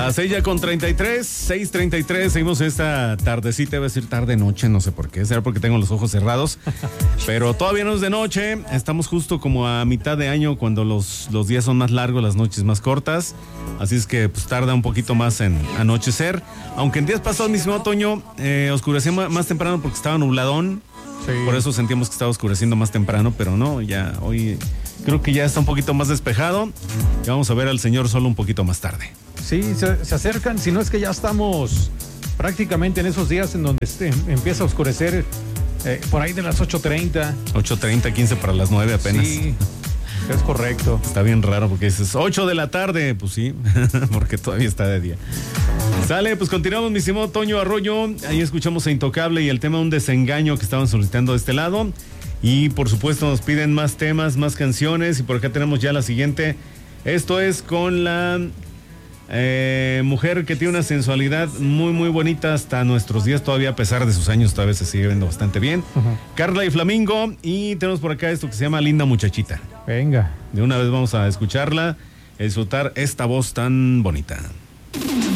Las 6:33, 6:33, seguimos esta tardecita, iba a decir tarde-noche, no sé por qué, será porque tengo los ojos cerrados, pero todavía no es de noche, estamos justo como a mitad de año cuando los días son más largos, las noches más cortas, así es que pues tarda un poquito más en anochecer, aunque en días pasados, mi estimado Toño, oscurecía más temprano porque estaba nubladón, sí. Por eso sentíamos que estaba oscureciendo más temprano, pero no, ya hoy creo que ya está un poquito más despejado y vamos a ver al señor sol un poquito más tarde. Sí, se acercan, si no es que ya estamos prácticamente en esos días en donde empieza a oscurecer por ahí de las 8:30. 8:30, 15 para las 9 apenas. Sí, es correcto. Está bien raro porque dices 8 de la tarde, pues sí, porque todavía está de día. Sale, pues continuamos, mi estimado Toño Arroyo. Ahí escuchamos a Intocable y el tema Un Desengaño que estaban solicitando de este lado. Y por supuesto nos piden más temas, más canciones. Y por acá tenemos ya la siguiente. Esto es con la mujer que tiene una sensualidad muy, muy bonita hasta nuestros días. Todavía a pesar de sus años, todavía se sigue viendo bastante bien. Carla y Flamingo. Y tenemos por acá esto que se llama Linda Muchachita. Venga. De una vez vamos a escucharla, a disfrutar esta voz tan bonita.